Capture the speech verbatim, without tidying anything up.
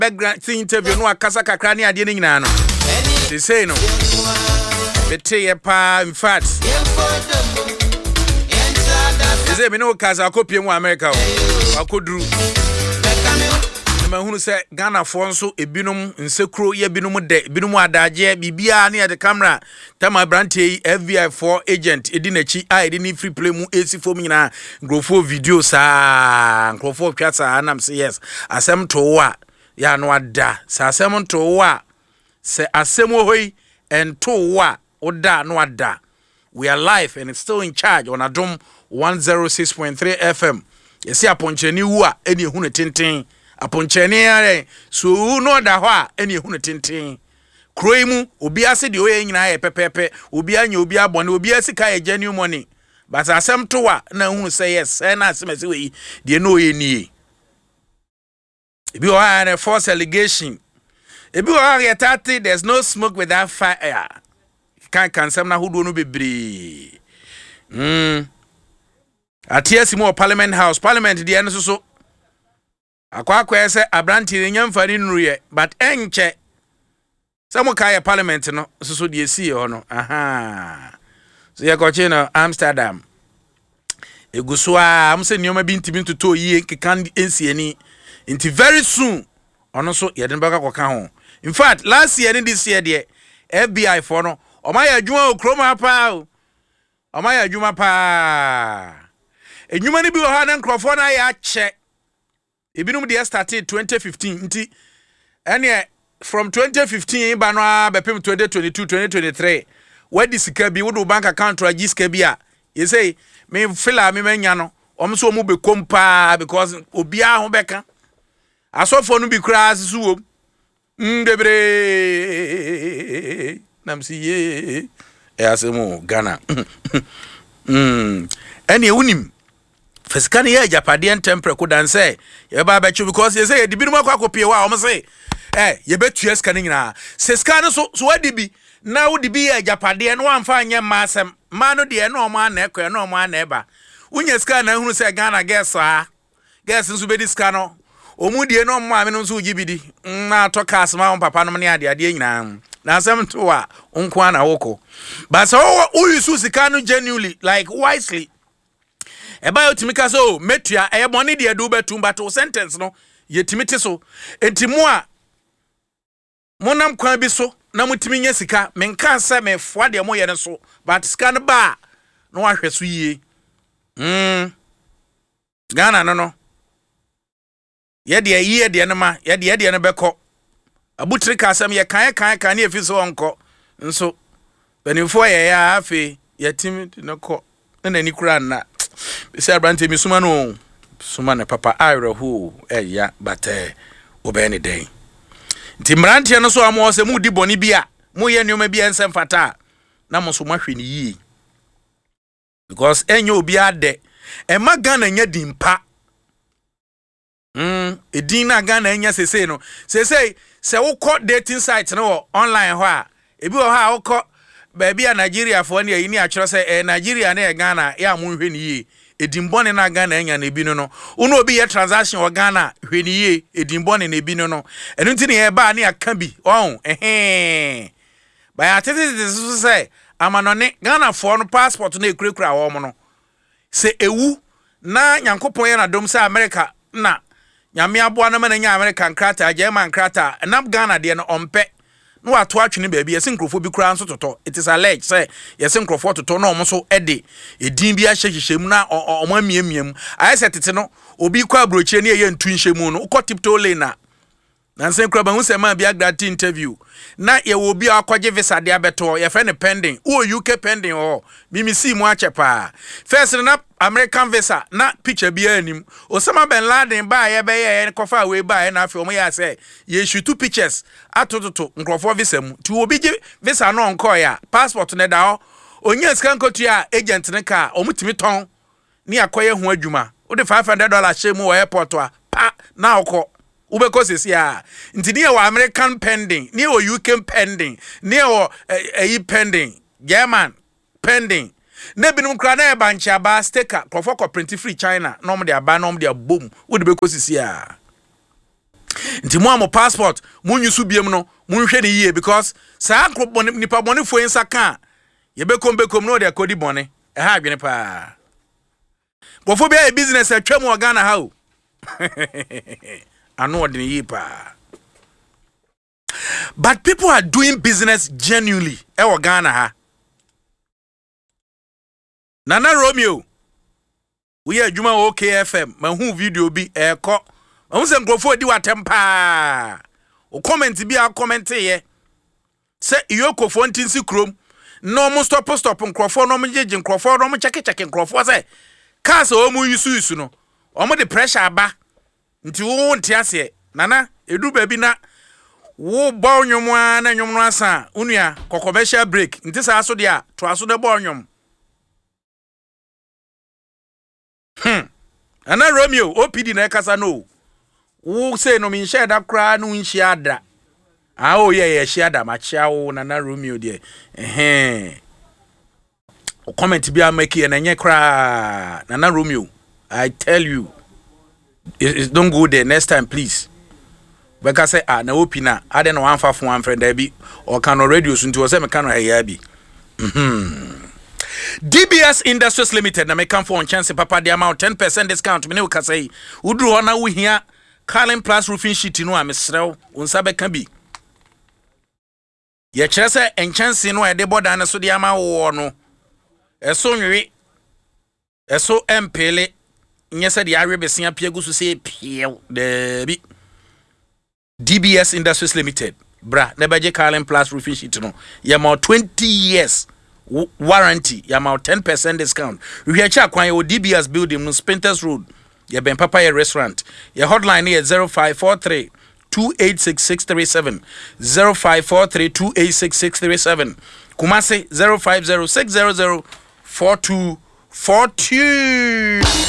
background interview no akasa kakra ne ade ne nyina no they say no bete pa in fact they say me no kasa akopie mu America akoduru na hunu se Ghana fo nso ebinom nsekro ye binom de binom adaje bibia ne de camera tama brante F B I four agent edi nachi a edi ni free play mu esi fo nyina grofo video sa grofo twasa anam say yes asem to wa ya no ada sa asem to wa se asem hoi and to wa oda no ada. We are live and it's still in charge on Adom one oh six point three F M. Yesi aponcheni wa eni hunu tintin aponcheni are so no da ho a eni hunu tintin kroi mu obi ase de oye nyina ye pepepe obi anya obi abone obi asika ye genuine money but asem to wa na hunu say yes na asem say we de no ye nie ebi o ha false allegation ebi o ha ye thirty there's no smoke without fire kan kan sem na hodo no bebre mm atiasi mo parliament house parliament de enso so akwa akwa ese abranti nyamfari nruye but enche samo kaya parliament no so so de esi ho no aha so ye ko na Amsterdam egusua am se nioma bi ntimi ntoto yi kekan ensiani nti very soon ono so ye den baka koka ho in fact last year and this year de F B I for no omaya adwuma okroma pa o omaya adwuma pa enwuma ni bi o ha na nkrofo na ya che ebinum de started twenty fifteen nti ene from twenty fifteen ba no abepem twenty twenty-two twenty twenty-three wadi sika bi wo do bank account register bi a you say me fila me manya no omso mu be kompa because obi a ho beka asofo no bi kra suwo ndebre namsi ye e asemu Ghana mm ene unim Fiskani ye Japadian temper could and say, ye ba bet you because you say, the Binuma Quaco wa almost say, eh, ye bet you scanning now. Sescana so so what be now would be a Japadian one fine young massam, mano dear no man echo, no man ever. When you scan who say Ghana guess, ah, guess in Subedi scano, or moody no man who gibidi, na talk as my own papa no mania de adina. Now some to a unkwana oko. But so who you Susicano genuinely, like wisely. Eba otimika so metua e boni de adu betum but sentence no yetimite so entimu a monam kwan bi so na mutimi nya sika menka se me foa de mo ye ne so but sika no ba no ahwe so yie mm Ghana no no ye de yie de ne ma ye de ye de ne beko abutiri ka asem ye kan kan kan ne efi so onko nso benifo ye ya afi yetimi no ko na ni kura na Say Brante mi suma no suma ne papa ayro hu eh ya but eh obeni den nti mrantie no so amo se mu di boni bia mu ye nneoma bia nsem fata na mo so mahwe ni yi because enye obi ade e ma Ghana nya dimpa mm edin na Ghana nya sese no sese se wo kọ dating site no online ho a ebi wo ha wo kọ baby a Nigeria for ne yini a kyerɛ sɛ eh Nigeria na Ghana ya mo hwɛ ni yi edimbone na Ghana enya na ebi no no uno obi ye transaction o Ghana hwɛ ni yi edimbone na ebi no no enu nti ne ye ba na aka bi oh eh ba ya tete so say amanone Ghana for no passport na ekurekura wo mo no se ewu na nyankopon ye na dom say America na nyame aboa na ma nya America nkrata German nkrata na Ghana de no ompe no ato atwene baabi yesi nkrofo bi kura nso toto it is alleged say yesi nkrofo toto no omo so ede edin bi ahyehyehemu na omo amiemiem ayesetete no obi kwa brochie ne ye ntu nhemu no ukọ tipto lane na nansen kura ba hu se ma bi agrati interview na ye wo bi akọje visa de abeto ye fe ne pending o U K pending o B B C mu achepa first na American visa na picture bi anim Osama bin Laden ba ye be ye kofa we ba na afi omo ya say ye shoot pictures atototo nkrofo visa mu ti obi je visa no nko ya passport ne da o onye scan kotu ya agent ne ka omutimi ton ni akoye ho adwuma o de five hundred dollars shemu wo airport a pa na okọ ubeko sisi a nti ne wa American pending ne o U K pending ne o eh pending German pending ne binum kra na e bancha ba sticker crofo ko print free China no mo de aba no mo de abom wo de beko sisi a nti mo amo passport mo nyusu biem no mo nhwe ne yie because saa nipa bone fo insa ka ye bekom bekom no de akodi bone e ha adwene pa bofo bia e business atwam o Ghana ha o anu odene yi pa. But people are doing business genuinely e wo Ghana ha. Nana Romeo we are Juma O K F M mahu video bi e ko mahu se nkrofo di watem pa o comment bi a comment ye se iyoko fo ntinsi krom no mo stop stop nkrofo no mo jeje nkrofo no mo cheke cheke nkrofo se cars o mu yusu yusu no o mo de pressure aba nti wo nti ase nana edu ba bi na wo ba onwom a na nwom no asa unua commercial break nti sa aso de a to aso de ba onwom. Hmm. Ana Romeo O P D na kasa no. Wo say no min share da kra no nshia da. Ah oh yeah yeah share da ma chia wo Nana Romeo de. Eh. O comment bi a make na nye kra Nana Romeo. I tell you it, it, don't go there next time please. Because say ah na O P na ade no anfa fo an friend da bi o kan no radio so nti o say me kan no ya bi. Mhm. D B S Industries Limited na make for on chance papa the amount ten percent discount me ne ka say udru ona wo hia Carlin Plus roofing sheet no a mesrew unsa be kan bi ye kire say en chance no e de boda na so de ama wo no eso nwe eso empele nye se de awe besia pia gusu say pie de bi D B S Industries Limited bra na beje Carlin Plus roofing sheet no ye more twenty years warranty ya ma ten percent discount. We hear cha kwan your D B S building no Spinters Road. Ya Ben Papaya restaurant. Your hotline here zero five four three two eight six six three seven zero five four three two eight six six three seven. Kumasi zero five zero six zero zero four two four two.